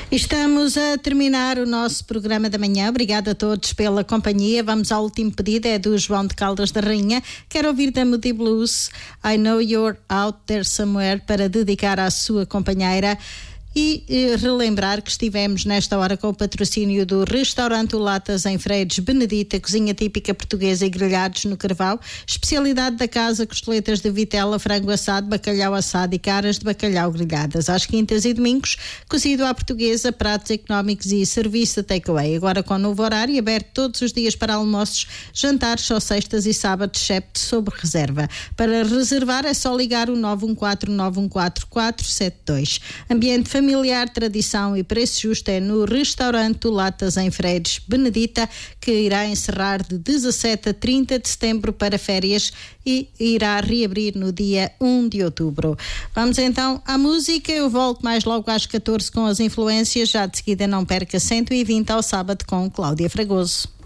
Estamos a terminar o nosso programa da manhã. Obrigada a todos pela companhia. Vamos ao último pedido, é do João de Caldas da Rainha. Quero ouvir da Moody Blues I Know You're Out There Somewhere, para dedicar à sua companheira. E relembrar que estivemos nesta hora com o patrocínio do Restaurante Latas em Freires Benedita, cozinha típica portuguesa e grelhados no Carvão, especialidade da casa, costeletas de vitela, frango assado, bacalhau assado e caras de bacalhau grelhadas. Às quintas e domingos, cozido à portuguesa, pratos económicos e serviço de takeaway. Agora com novo horário, aberto todos os dias para almoços, jantares, só sextas e sábados, excepto sob reserva. Para reservar é só ligar o 914-914-472. Ambiente familiar, tradição e preço justo é no Restaurante Latas em Freires Benedita, que irá encerrar de 17 a 30 de setembro para férias e irá reabrir no dia 1 de outubro. Vamos então à música. Eu volto mais logo às 14 com as influências. Já de seguida não perca 120 ao sábado com Cláudia Fragoso.